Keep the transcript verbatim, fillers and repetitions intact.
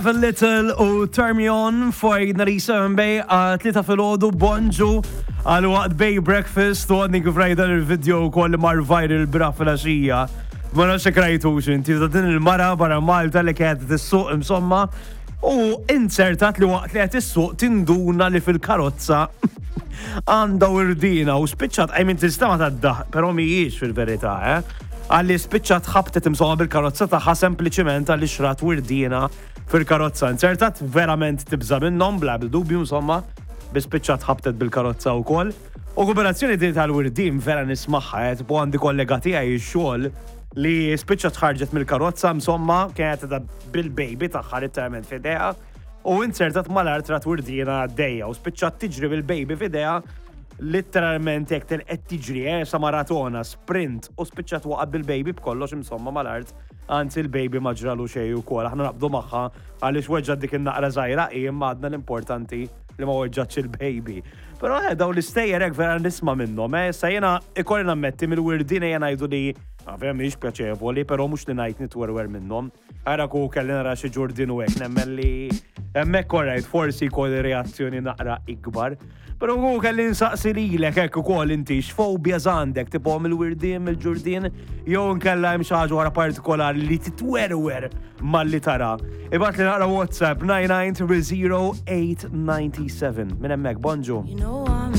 Little u Turn Me On fuq Narisa Mbej tlita fil-ħodu bonġu għal waqt Bay Breakfast u għadni kif rajda il-video kolli mar viral bra fil-axija. Ma nafx krajtux inti ta' din il-mara barra Malta li kienet tissuq insomma u insertat li waqt li qed tissuq tinduna li fil-karozza għandha wirdina u spiċċat I mean tista' ma taddaħ, però mhijiex fil-verità, eh? Għalli spiċċat ħabtet insomma bil-karozza tagħha sempliċiment għalli xrat wirdina fil-karozza. Insertat verament tibża minnhom bla bil-dubju insomma, bispiċċat ħabtet bil-karozza wkoll. U kooperazzjoni din tal-wirdin vera nismaħħa qed bu għandi kollega tiegħi x-xogħol li spiċċat ħarġet mill-karozza insomma kienet da bil-baby tagħha literalment f'idejha u insertat mal-art trat wirdina għaddejja u spiċċat tiġri bil-baby f'idejha literalment jekk qed tiġri eh sa maratona sprint u spiċċat waqab bil-baby b'kollox insomma mal-art anzi l-baby ma ġralu xejn ukoll. Aħna naqbdu magħha għaliex weġġad dik in-naqra żgħira imma għadna l-importanti li ma weġġatx il-baby. Però eh daw l-istejjer hekk vera nisma' minnhom, eh sa jiena ikolli nammetti mill-wirdina jien ngħidu li vera mhix pjaċevoli, però mhux li ngħid nitwerwer minnhom. Ara ku kelli nara xi ġurdin u hekk nemmen li hemmhekk korrejt forsi jkolli reazzjoni naqra ikbar. Pero ku kelli nsaqsi lilek hekk ukoll inti x'fobias għandek tipo mill-wirdien mill-ġurdien jew nkella hemm xi ħaġa wara partikolari li titwerwer malli tara. Ibgħat li naqra WhatsApp nine nine three zero eight nine seven. Minn hemmhekk bonġu.